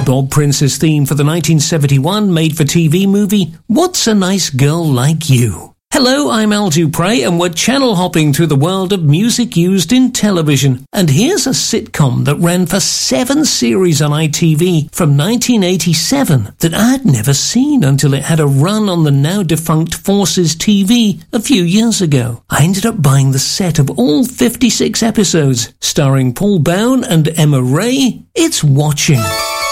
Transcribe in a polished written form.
Bob Prince's theme for the 1971 made-for-TV movie, What's a Nice Girl Like You? Hello, I'm Al Dupre, and we're channel-hopping through the world of music used in television. And here's a sitcom that ran for 7 series on ITV from 1987 that I'd never seen until it had a run on the now-defunct Forces TV a few years ago. I ended up buying the set of all 56 episodes, starring Paul Bown and Emma Ray. It's Watching.